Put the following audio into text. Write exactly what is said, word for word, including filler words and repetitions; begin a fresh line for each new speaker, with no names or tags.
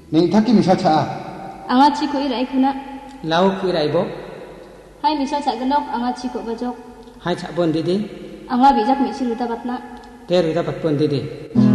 Ning thaki misal cha.
Anga chi ko irai khuna.
Lau ki rai bo.
Hai misal cha ganok anga chi ko bajok.
Hai cha bon didi.
Anga bijak mi siruta batna.
Ter ruta pat bon didi.